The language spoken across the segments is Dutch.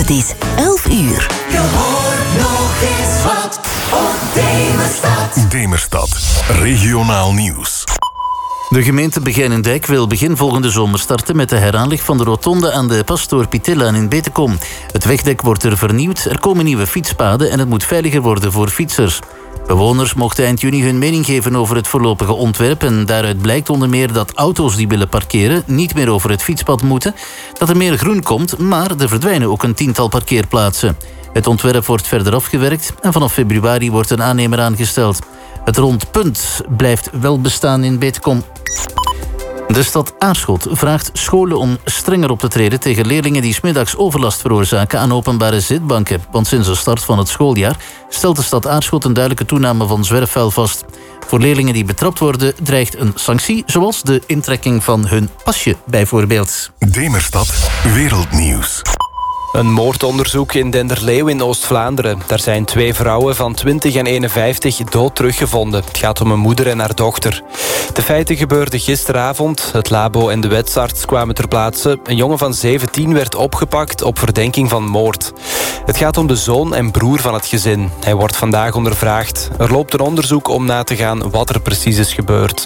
Het is 11 uur. Je hoort nog eens wat op Demerstad. Demerstad, regionaal nieuws. De gemeente Begijnendijk wil begin volgende zomer starten met de heraanleg van de rotonde aan de Pastoor Pietillaan in Betekom. Het wegdek wordt er vernieuwd, er komen nieuwe fietspaden en het moet veiliger worden voor fietsers. Bewoners mochten eind juni hun mening geven over het voorlopige ontwerp en daaruit blijkt onder meer dat auto's die willen parkeren niet meer over het fietspad moeten, dat er meer groen komt, maar er verdwijnen ook een 10-tal parkeerplaatsen. Het ontwerp wordt verder afgewerkt en vanaf februari wordt een aannemer aangesteld. Het rondpunt blijft wel bestaan in Betekom. De stad Aarschot vraagt scholen om strenger op te treden tegen leerlingen die 's middags overlast veroorzaken aan openbare zitbanken. Want sinds de start van het schooljaar stelt de stad Aarschot een duidelijke toename van zwerfvuil vast. Voor leerlingen die betrapt worden dreigt een sanctie, zoals de intrekking van hun pasje bijvoorbeeld. Demerstad, wereldnieuws. Een moordonderzoek in Denderleeuw in Oost-Vlaanderen. Daar zijn 2 vrouwen van 20 en 51 dood teruggevonden. Het gaat om een moeder en haar dochter. De feiten gebeurden gisteravond. Het labo en de wetsarts kwamen ter plaatse. Een jongen van 17 werd opgepakt op verdenking van moord. Het gaat om de zoon en broer van het gezin. Hij wordt vandaag ondervraagd. Er loopt een onderzoek om na te gaan wat er precies is gebeurd.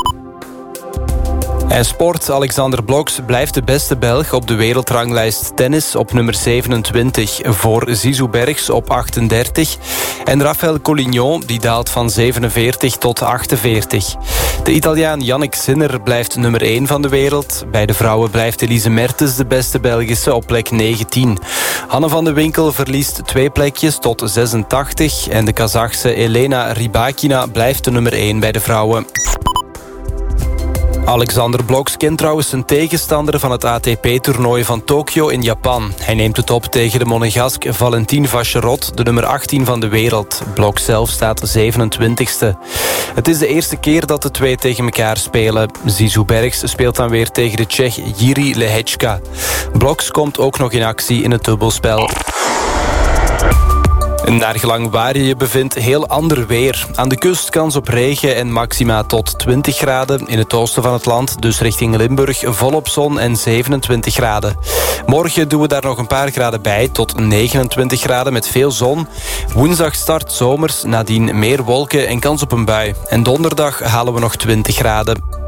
En sport, Alexander Bloks blijft de beste Belg op de wereldranglijst tennis op nummer 27... voor Zizou Bergs op 38. En Rafael Collignon die daalt van 47 tot 48. De Italiaan Yannick Sinner blijft nummer 1 van de wereld. Bij de vrouwen blijft Elise Mertens de beste Belgische op plek 19. Hanne van de Winkel verliest 2 plekjes tot 86... en de Kazachse Elena Rybakina blijft de nummer 1 bij de vrouwen. Alexander Bloks kent trouwens zijn tegenstander van het ATP-toernooi van Tokio in Japan. Hij neemt het op tegen de Monegask Valentin Vacherot, de nummer 18 van de wereld. Bloks zelf staat 27ste. Het is de eerste keer dat de twee tegen elkaar spelen. Zizou Bergs speelt dan weer tegen de Tsjech Jiří Lehečka. Bloks komt ook nog in actie in het dubbelspel. Naar gelang waar je je bevindt, heel ander weer. Aan de kust kans op regen en maxima tot 20 graden. In het oosten van het land, dus richting Limburg, volop zon en 27 graden. Morgen doen we daar nog een paar graden bij, tot 29 graden met veel zon. Woensdag start zomers, nadien meer wolken en kans op een bui. En donderdag halen we nog 20 graden.